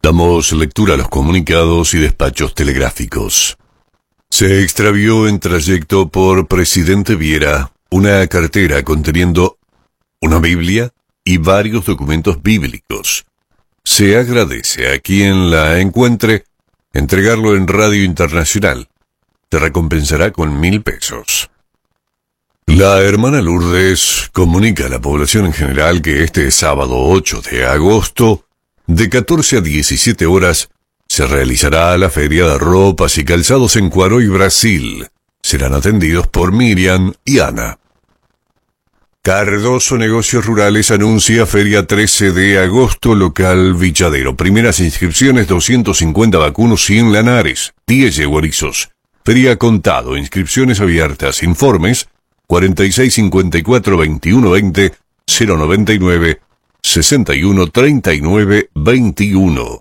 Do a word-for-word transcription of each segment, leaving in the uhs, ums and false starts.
Damos lectura a los comunicados y despachos telegráficos. Se extravió en trayecto por Presidente Viera una cartera conteniendo una Biblia y varios documentos bíblicos. Se agradece a quien la encuentre entregarlo en Radio Internacional. Te recompensará con mil pesos. La hermana Lourdes comunica a la población en general que este sábado ocho de agosto, de catorce a diecisiete horas, se realizará la Feria de Ropas y Calzados en Cuaroy, Brasil. Serán atendidos por Miriam y Ana. Cardoso Negocios Rurales anuncia Feria trece de agosto, local Villadero. Primeras inscripciones doscientos cincuenta vacunos, cien lanares, diez yeguerizos. Feria contado, inscripciones abiertas, informes cuarenta y seis cincuenta y cuatro veintiuno veinte, cero noventa y nueve sesenta y uno treinta y nueve veintiuno.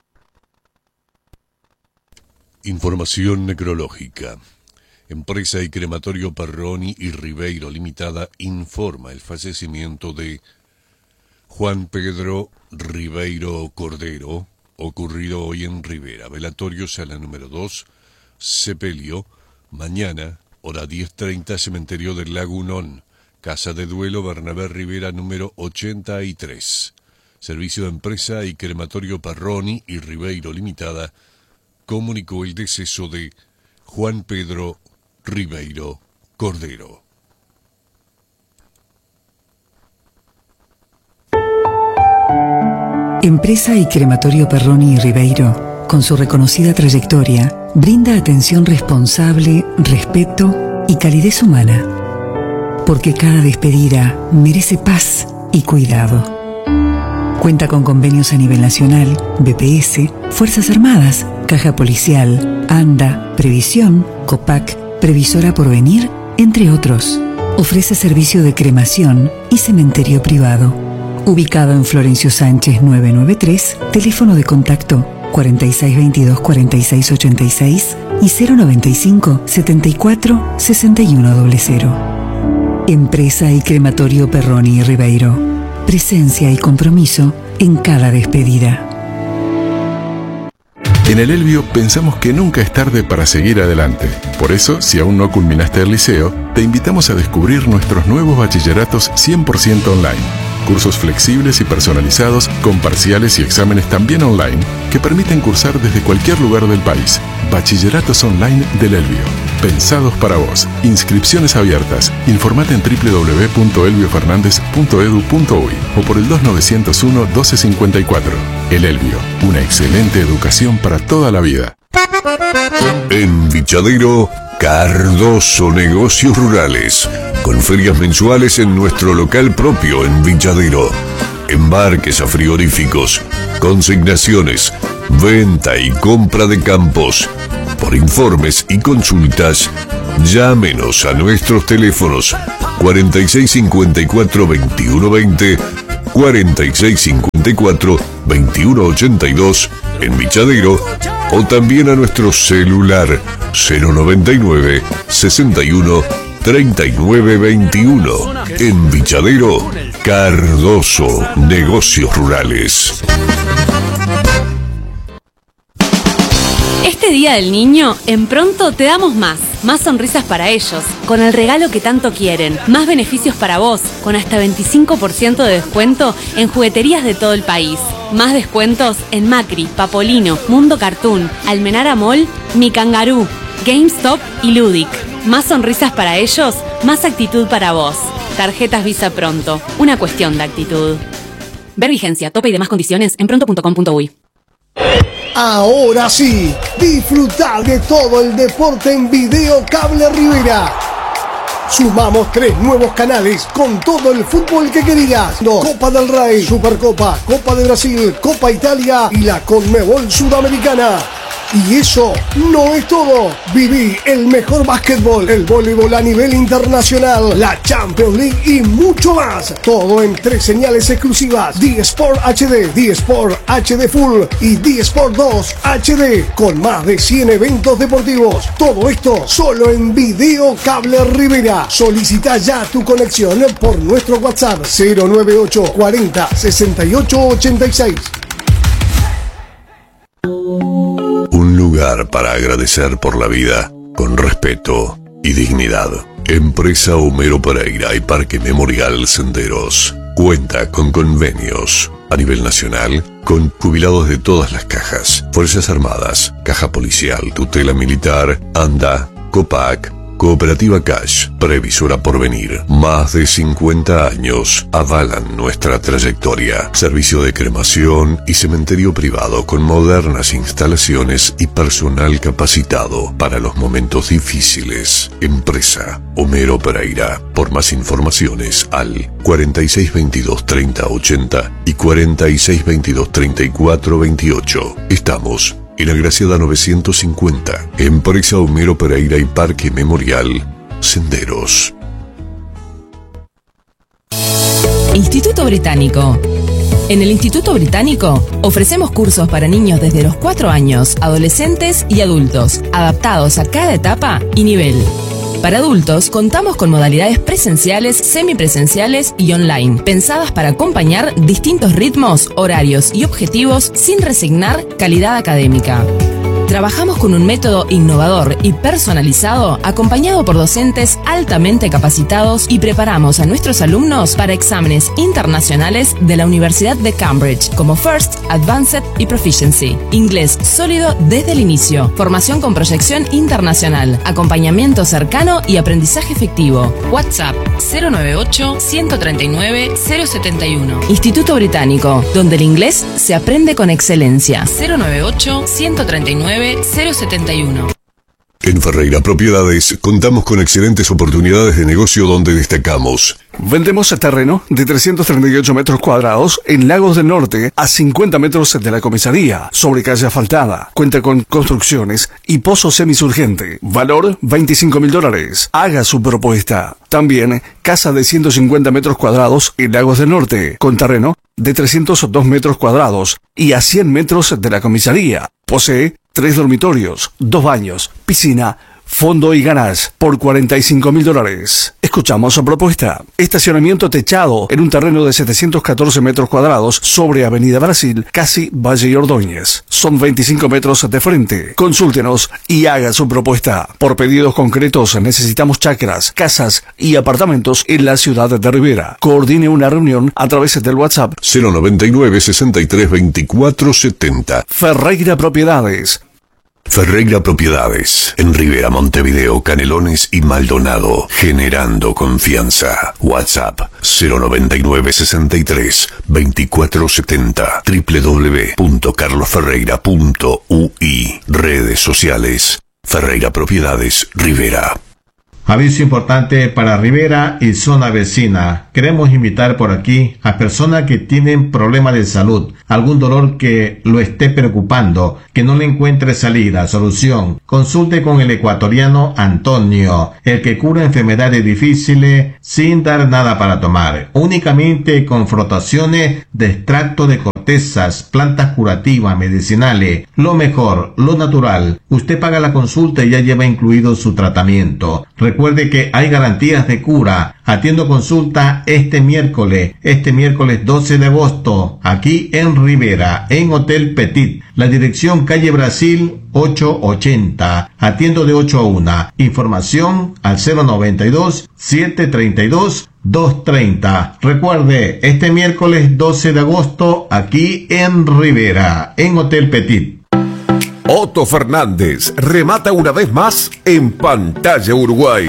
Información necrológica. Empresa y Crematorio Perroni y Ribeiro Limitada informa el fallecimiento de Juan Pedro Ribeiro Cordero, ocurrido hoy en Rivera. Velatorio sala número dos, sepelio, mañana, hora diez treinta, cementerio del Lagunón, Casa de Duelo Bernabé Rivera número ochenta y tres. Servicio de Empresa y Crematorio Perroni y Ribeiro Limitada comunicó el deceso de Juan Pedro Ribeiro Cordero. Empresa y Crematorio Perroni y Ribeiro, con su reconocida trayectoria, brinda atención responsable, respeto y calidez humana. Porque cada despedida merece paz y cuidado. Cuenta con convenios a nivel nacional, B P S, Fuerzas Armadas, Caja Policial, ANDA, Previsión, COPAC, Previsora Porvenir, entre otros. Ofrece servicio de cremación y cementerio privado. Ubicado en Florencio Sánchez novecientos noventa y tres, teléfono de contacto cuarenta y seis veintidós cuarenta y seis ochenta y seis y cero noventa y cinco setenta y cuatro sesenta y uno cero cero. Empresa y Crematorio Perroni y Ribeiro. Presencia y compromiso en cada despedida. En el Elbio pensamos que nunca es tarde para seguir adelante. Por eso, si aún no culminaste el liceo, te invitamos a descubrir nuestros nuevos bachilleratos cien por ciento online. Cursos flexibles y personalizados con parciales y exámenes también online que permiten cursar desde cualquier lugar del país. Bachilleratos online del Elbio. Pensados para vos. Inscripciones abiertas. Informate en doble u doble u doble u punto elbio fernández punto edu punto uy o por el dos nueve cero uno doce cincuenta y cuatro. El Elbio. Una excelente educación para toda la vida. En Villadero, Cardoso Negocios Rurales, con ferias mensuales en nuestro local propio en Villadero. Embarques a frigoríficos, consignaciones, venta y compra de campos. Por informes y consultas, llámenos a nuestros teléfonos cuarenta y seis cincuenta y cuatro veintiuno veinte, cuarenta y seis cincuenta y cuatro veintiuno ochenta y dos en Villadero, o también a nuestro celular cero noventa y nueve sesenta y uno treinta y nueve veintiuno. En Villadero, Cardoso Negocios Rurales. Este Día del Niño, en Pronto te damos más. Más sonrisas para ellos, con el regalo que tanto quieren. Más beneficios para vos, con hasta veinticinco por ciento de descuento en jugueterías de todo el país. Más descuentos en Macri, Papolino, Mundo Cartoon, Almenara Mall, Mi Kangaroo, GameStop y Ludic. Más sonrisas para ellos, más actitud para vos. Tarjetas Visa Pronto, una cuestión de actitud. Ver vigencia, tope y demás condiciones en pronto punto com punto uy. Ahora sí, disfrutar de todo el deporte en Video Cable Rivera. Sumamos tres nuevos canales con todo el fútbol que querías. Copa del Rey, Supercopa, Copa de Brasil, Copa Italia y la Conmebol Sudamericana. Y eso no es todo. Viví el mejor básquetbol, el voleibol a nivel internacional, la Champions League y mucho más. Todo en tres señales exclusivas: D-Sport H D, D-Sport H D Full y D-Sport dos H D, con más de cien eventos deportivos. Todo esto solo en Video Cable Rivera. Solicita ya tu conexión por nuestro WhatsApp cero nueve ocho cuarenta sesenta y ocho ochenta y seis. Un lugar para agradecer por la vida con respeto y dignidad. Empresa Homero Pereira y Parque Memorial Senderos. Cuenta con convenios a nivel nacional con jubilados de todas las cajas. Fuerzas Armadas, Caja Policial, Tutela Militar, ANDA, COPAC, Cooperativa Cash, Previsora Porvenir. Más de cincuenta años avalan nuestra trayectoria. Servicio de cremación y cementerio privado con modernas instalaciones y personal capacitado para los momentos difíciles. Empresa Homero Pereira. Por más informaciones al cuarenta y seis veintidós treinta ochenta y cuarenta y seis veintidós treinta y cuatro veintiocho. Estamos en Agraciada novecientos cincuenta. Empresa Homero Pereira y Parque Memorial Senderos. Instituto Británico. En el Instituto Británico ofrecemos cursos para niños desde los cuatro años, adolescentes y adultos, adaptados a cada etapa y nivel. Para adultos, contamos con modalidades presenciales, semipresenciales y online, pensadas para acompañar distintos ritmos, horarios y objetivos sin resignar calidad académica. Trabajamos con un método innovador y personalizado, acompañado por docentes altamente capacitados, y preparamos a nuestros alumnos para exámenes internacionales de la Universidad de Cambridge, como First, Advanced y Proficiency. Inglés sólido desde el inicio, formación con proyección internacional, acompañamiento cercano y aprendizaje efectivo. WhatsApp cero noventa y ocho, ciento treinta y nueve, cero setenta y uno. Instituto Británico, donde el inglés se aprende con excelencia. cero noventa y ocho, ciento treinta y nueve, cero setenta y uno. En Ferreira Propiedades contamos con excelentes oportunidades de negocio donde destacamos. Vendemos terreno de trescientos treinta y ocho metros cuadrados en Lagos del Norte, a cincuenta metros de la comisaría, sobre calle asfaltada. Cuenta con construcciones y pozo semisurgente. Valor veinticinco mil dólares. Haga su propuesta. También casa de ciento cincuenta metros cuadrados en Lagos del Norte, con terreno de trescientos dos metros cuadrados y a cien metros de la comisaría. Posee tres dormitorios, dos baños, piscina, fondo y ganas por cuarenta y cinco mil dólares. Escuchamos su propuesta. Estacionamiento techado en un terreno de setecientos catorce metros cuadrados sobre Avenida Brasil, casi Valle y Ordóñez. Son veinticinco metros de frente. Consúltenos y haga su propuesta. Por pedidos concretos necesitamos chacras, casas y apartamentos en la ciudad de Rivera. Coordine una reunión a través del WhatsApp cero noventa y nueve, sesenta y tres, veinticuatro setenta. Ferreira Propiedades. Ferreira Propiedades, en Rivera, Montevideo, Canelones y Maldonado, generando confianza. WhatsApp cero noventa y nueve, sesenta y tres, veinticuatro setenta. doble u doble u doble u punto carlos ferreira punto u i. Redes sociales Ferreira Propiedades Rivera. Aviso importante para Rivera y zona vecina. Queremos invitar por aquí a personas que tienen problemas de salud, algún dolor que lo esté preocupando, que no le encuentre salida, solución. Consulte con el ecuatoriano Antonio, el que cura enfermedades difíciles sin dar nada para tomar, únicamente con frotaciones de extracto de cortezas, plantas curativas, medicinales, lo mejor, lo natural. Usted paga la consulta y ya lleva incluido su tratamiento. Recuerde que hay garantías de cura. Atiendo consulta este miércoles, este miércoles doce de agosto, aquí en Rivera, en Hotel Petit. La dirección calle Brasil ochocientos ochenta. Atiendo de ocho a una. Información al cero noventa y dos, setecientos treinta y dos, doscientos treinta. Recuerde, este miércoles doce de agosto, aquí en Rivera, en Hotel Petit. Otto Fernández remata una vez más en Pantalla Uruguay.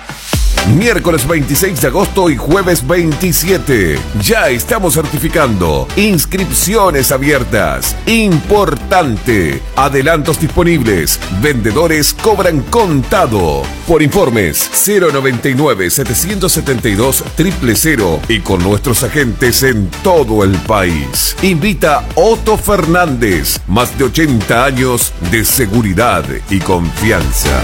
Miércoles veintiséis de agosto y jueves veintisiete. Ya estamos certificando. Inscripciones abiertas. Importante. Adelantos disponibles. Vendedores cobran contado. Por informes cero noventa y nueve, setecientos setenta y dos, cero cero cero y con nuestros agentes en todo el país. Invita Otto Fernández. Más de ochenta años de seguridad y confianza.